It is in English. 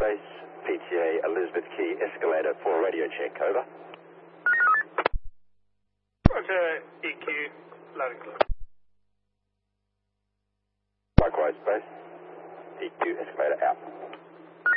Space, PTA Elizabeth Key Escalator for radio check, over. Roger, EQ, loud and clear. Likewise, Space, EQ Escalator out.